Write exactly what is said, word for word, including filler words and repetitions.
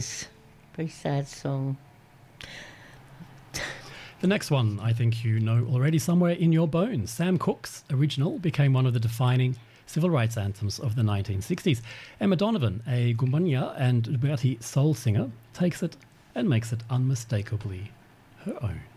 Very sad song. The next one, I think you know already somewhere in your bones. Sam Cooke's original became one of the defining civil rights anthems of the nineteen sixties. Emma Donovan, a Gumbaynyaa and Liberty soul singer, takes it and makes it unmistakably her own.